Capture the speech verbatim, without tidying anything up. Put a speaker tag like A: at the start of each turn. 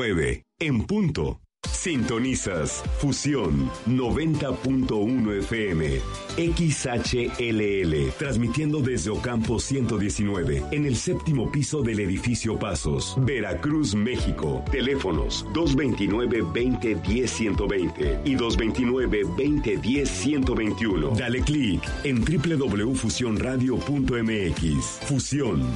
A: nueve, en punto. Sintonizas Fusión noventa punto uno F M, X H L L, transmitiendo desde Ocampo ciento diecinueve, en el séptimo piso del edificio Pasos, Veracruz, México. Teléfonos dos veintinueve, veinte, diez, ciento veinte y dos veintinueve, veinte, diez, ciento veintiuno. Dale clic en doble u doble u doble u punto fusión radio punto m x. Fusión,